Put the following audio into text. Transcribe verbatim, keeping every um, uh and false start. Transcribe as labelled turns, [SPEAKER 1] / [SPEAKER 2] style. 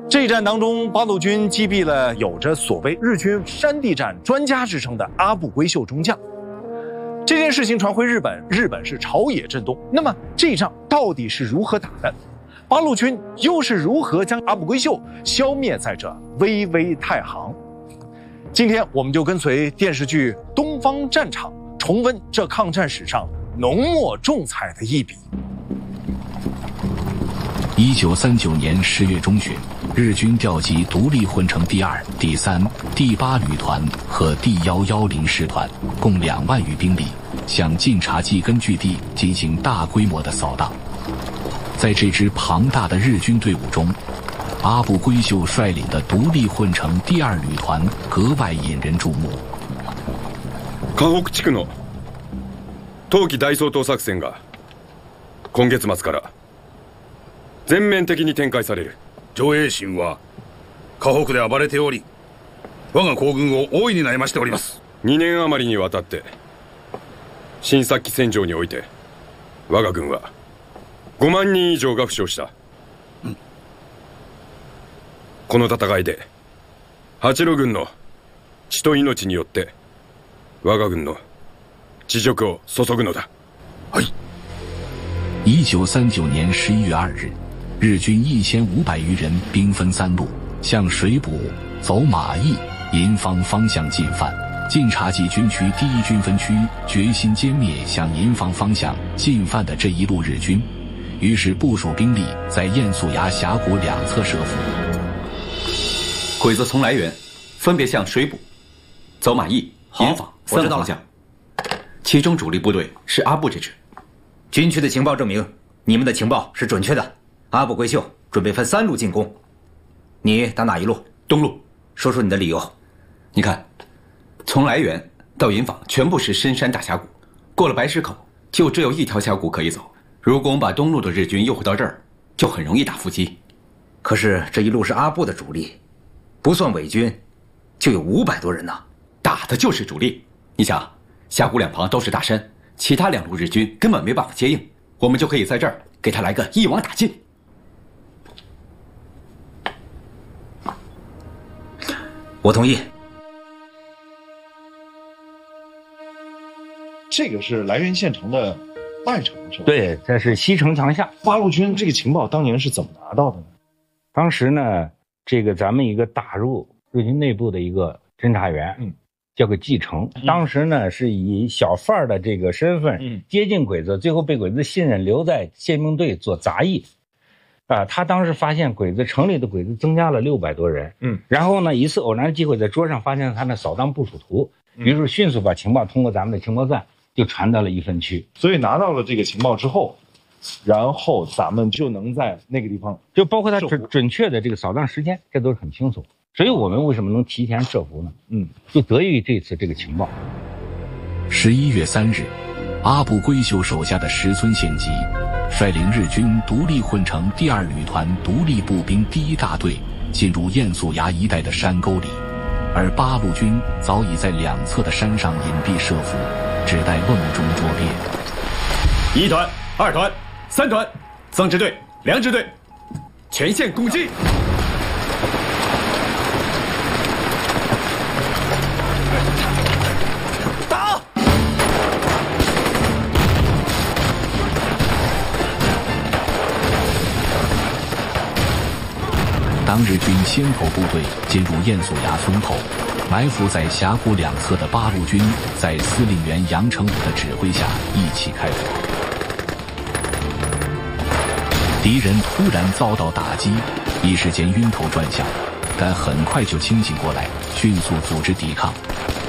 [SPEAKER 1] 这一战当中，八路军击毙了有着所谓日军山地战专家之称的阿部规秀中将。这件事情传回日本，日本是朝野震动。那么这一仗到底是如何打的？八路军又是如何将阿部规秀消灭在这巍巍太行？今天我们就跟随电视剧《东方战场》，重温这抗战史上浓墨重彩的一笔。
[SPEAKER 2] 一九三九年十月中旬，日军调集独立混成第二、第三、第八旅团和第幺幺零师团，共两万余兵力，向晋察冀根据地进行大规模的扫荡。在这支庞大的日军队伍中，阿部规秀率领的独立混成第二旅团格外引人注目。
[SPEAKER 3] 河北地区の冬季大掃討作戦が今月末から全面的に展開される。
[SPEAKER 4] 上映心は河北で暴れており、我が皇軍を大いに悩ましております。
[SPEAKER 3] にねん余りにわたって新薩岐戦場において我が軍はごまんにん以上が負傷した、うん、この戦いで八路軍の血と命によって我が軍の恥辱を注ぐのだ。
[SPEAKER 4] はい。
[SPEAKER 2] 一九三九年十一月二日，日军一千五百余人兵分三路，向水补、走马邑、银坊方向进犯。晋察冀军区第一军分区决心歼灭向银坊方向进犯的这一路日军，于是部署兵力在堰肃崖峡谷两侧设伏。
[SPEAKER 5] 鬼子从来源分别向水补、走马邑、银坊三个方向，其中主力部队是阿部这支。
[SPEAKER 6] 军区的情报证明，你们的情报是准确的。阿部规秀准备分三路进攻，你打哪一路？
[SPEAKER 5] 东路。
[SPEAKER 6] 说说你的理由。
[SPEAKER 5] 你看，从来源到银坊全部是深山大峡谷，过了白石口就只有一条峡谷可以走。如果我们把东路的日军诱回到这儿，就很容易打伏击。
[SPEAKER 6] 可是这一路是阿部的主力，不算伪军，就有五百多人呢。
[SPEAKER 5] 打的就是主力。你想，峡谷两旁都是大山，其他两路日军根本没办法接应，我们就可以在这儿给他来个一网打尽。
[SPEAKER 6] 我同意。
[SPEAKER 1] 这个是来源县城的外城是吧？
[SPEAKER 7] 对，这是西城墙下。
[SPEAKER 1] 八路军这个情报当年是怎么拿到的呢？
[SPEAKER 7] 当时呢，这个咱们一个打入日军内部的一个侦察员，嗯，叫个季承，嗯、当时呢是以小贩儿的这个身份，嗯，接近鬼子，最后被鬼子信任，留在宪兵队做杂役。啊，他当时发现鬼子城里的鬼子增加了六百多人，嗯，然后呢，一次偶然的机会在桌上发现他那扫荡部署图，于是迅速把情报通过咱们的情报站就传到了一分区。
[SPEAKER 1] 所以拿到了这个情报之后，然后咱们就能在那个地方，
[SPEAKER 7] 就包括他准准确的这个扫荡时间，这都是很清楚。所以我们为什么能提前设伏呢？嗯，就得益于这次这个情报。
[SPEAKER 2] 十一月三日，阿部规秀手下的石村宪吉率领日军独立混成第二旅团独立步兵第一大队进入堰肃崖一带的山沟里，而八路军早已在两侧的山上隐蔽设伏，只待瓮中捉鳖。
[SPEAKER 5] 一团、二团、三团，增支队、粮支队，全线攻击！
[SPEAKER 1] 打！
[SPEAKER 2] 当日军先头部队进入堰肃崖村后，埋伏在峡谷两侧的八路军在司令员杨成武的指挥下一起开火。敌人突然遭到打击，一时间晕头转向，但很快就清醒过来，迅速组织抵抗。